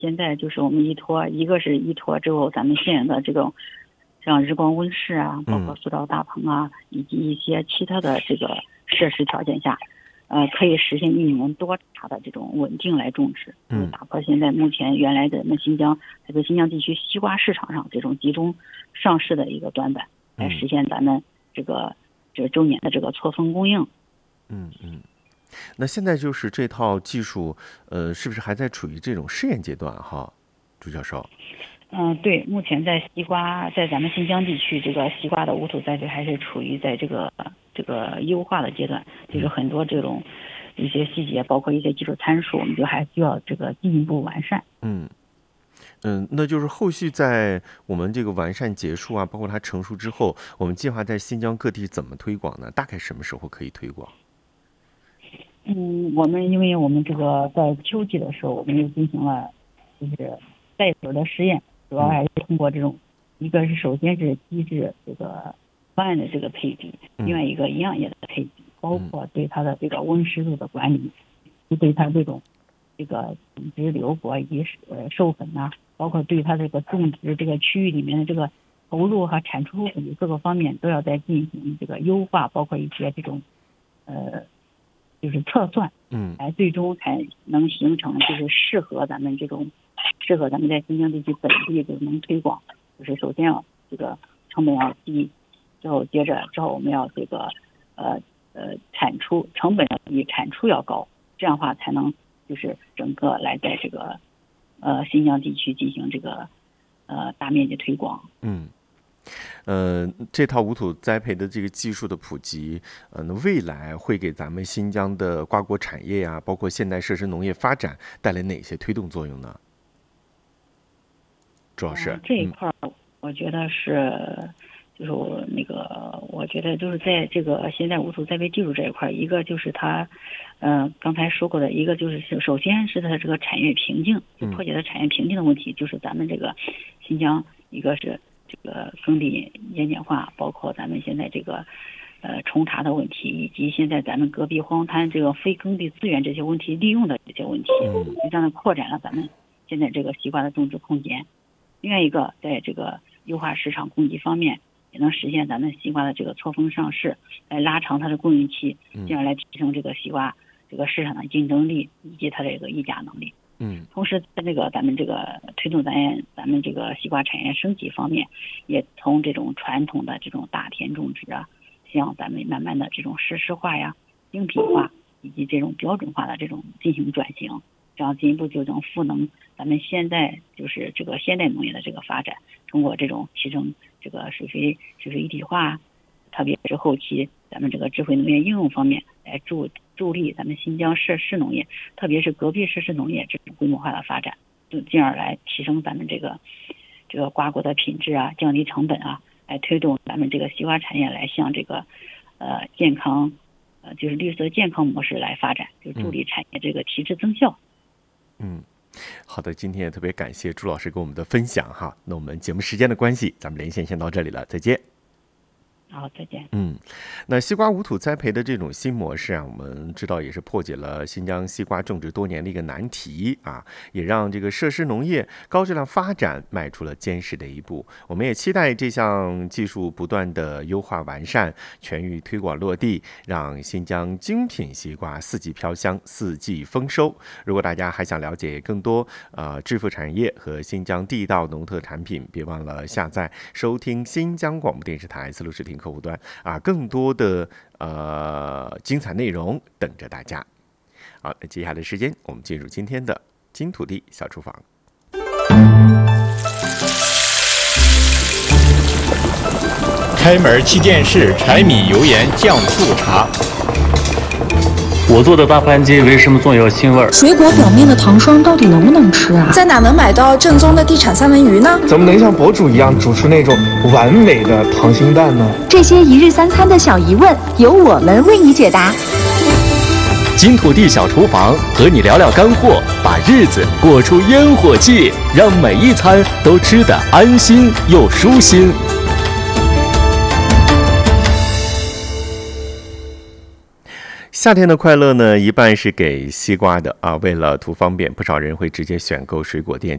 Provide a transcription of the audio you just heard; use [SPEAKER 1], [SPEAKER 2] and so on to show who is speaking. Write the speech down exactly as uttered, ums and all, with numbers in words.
[SPEAKER 1] 现在就是我们依托，一个是依托之后咱们现有的这种像日光温室啊，包括塑料大棚啊，嗯、以及一些其他的这个设施条件下，呃，可以实现一年多茬的这种稳定来种植，嗯，打破现在目前原来的那新疆特别新疆地区西瓜市场上这种集中上市的一个短板，来实现咱们这个这个周年的这个错峰供应。
[SPEAKER 2] 嗯嗯。那现在就是这套技术，呃，是不是还在处于这种试验阶段哈，朱教授？
[SPEAKER 1] 嗯，对，目前在西瓜，在咱们新疆地区，这个西瓜的无土栽培还是处于在这个这个优化的阶段，就是很多这种一些细节，包括一些技术参数，我们就还需要这个进一步完善。
[SPEAKER 2] 嗯嗯，那就是后续在我们这个完善结束啊，包括它成熟之后，我们计划在新疆各地怎么推广呢？大概什么时候可以推广？
[SPEAKER 1] 嗯，我们因为我们这个在秋季的时候，我们又进行了就是带头的实验，主要还是通过这种，一个是首先是机制这个方案的这个配比，另外一个营养液的配比，包括对它的这个温湿度的管理，就对它这种这个种植留播以及呃授粉呐、啊，包括对它这个种植这个区域里面的这个投入和产出各个方面都要再进行这个优化，包括一些这种呃。就是测算，嗯，来最终才能形成就是适合咱们这种适合咱们在新疆地区本地就能推广，就是首先要这个成本要低，之后接着之后我们要这个呃呃产出成本要低，产出要高，这样的话才能就是整个来在这个呃新疆地区进行这个呃大面积推广，
[SPEAKER 2] 嗯。呃，这套无土栽培的这个技术的普及，呃，那未来会给咱们新疆的瓜果产业呀、啊，包括现代设施农业发展带来哪些推动作用呢？主要是、
[SPEAKER 1] 呃、这一块，我觉得是，就是我那个，我觉得就是在这个现在无土栽培技术这一块，一个就是它，呃，刚才说过的一个就是首先是它这个产业瓶颈，就破解的产业瓶颈的问题，嗯、就是咱们这个新疆一个是。这个耕地盐碱化，包括咱们现在这个呃冲查的问题，以及现在咱们戈壁荒滩这个非耕地资源这些问题利用的这些问题，就这样的扩展了咱们现在这个西瓜的种植空间。另外一个，在这个优化市场供给方面，也能实现咱们西瓜的这个错峰上市，来拉长它的供应期，进而来提升这个西瓜这个市场的竞争力以及它这个议价能力。嗯，同时在这个咱们这个推动咱咱们这个西瓜产业升级方面，也从这种传统的这种大田种植啊，向咱们慢慢的这种实施化呀、精品化以及这种标准化的这种进行转型，这样进一步就能赋能咱们现在就是这个现代农业的这个发展，通过这种提升这个水肥水肥一体化，特别是后期咱们这个智慧农业应用方面来助助力咱们新疆设施农业，特别是戈壁设施农业这种规模化的发展，就进而来提升咱们这个这个瓜果的品质啊，降低成本啊，来推动咱们这个西瓜产业来向这个呃健康呃就是绿色健康模式来发展，就助力产业这个提质增效。
[SPEAKER 2] 嗯，好的，今天也特别感谢朱老师给我们的分享哈。那我们节目时间的关系，咱们连线先到这里了，再见。
[SPEAKER 1] 好，再见。
[SPEAKER 2] 嗯，那西瓜无土栽培的这种新模式啊，我们知道也是破解了新疆西瓜种植多年的一个难题啊，也让这个设施农业高质量发展迈出了坚实的一步。我们也期待这项技术不断的优化完善，全域推广落地，让新疆精品西瓜四季飘香，四季丰收。如果大家还想了解更多呃致富产业和新疆地道农特产品，别忘了下载收听新疆广播电视台思路视听客户端啊，更多的呃精彩内容等着大家。好，那接下来的时间我们进入今天的金土地小厨房。
[SPEAKER 3] 开门七件事：柴米油盐酱醋茶。
[SPEAKER 4] 我做的大盘鸡为什么总有腥味儿？
[SPEAKER 5] 水果表面的糖霜到底能不能吃啊？
[SPEAKER 6] 在哪能买到正宗的地产三文鱼呢？
[SPEAKER 7] 怎么能像博主一样煮出那种完美的溏心蛋呢？
[SPEAKER 5] 这些一日三餐的小疑问，由我们为你解答。
[SPEAKER 4] 金土地小厨房和你聊聊干货，把日子过出烟火气，让每一餐都吃得安心又舒心。
[SPEAKER 2] 夏天的快乐呢，一半是给西瓜的啊。为了图方便，不少人会直接选购水果店